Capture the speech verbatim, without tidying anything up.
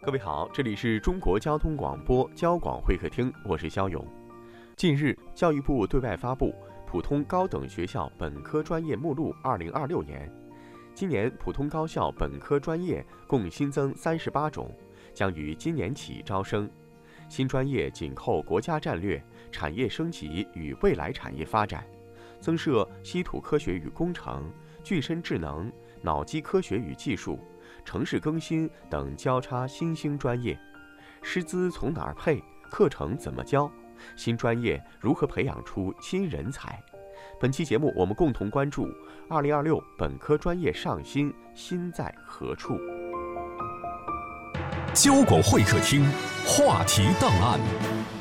各位好，这里是中国交通广播交广会客厅，我是肖勇。近日，教育部对外发布普通高等学校本科专业目录二零二六年。今年普通高校本科专业共新增三十八种，将于今年起招生。新专业紧扣国家战略、产业升级与未来产业发展，增设稀土科学与工程、具身智能、脑机科学与技术、城市更新等交叉新兴专业。师资从哪儿配？课程怎么教？新专业如何培养出新人才？本期节目我们共同关注二零二六本科专业上新，新在何处？ 交广会客厅话题档案。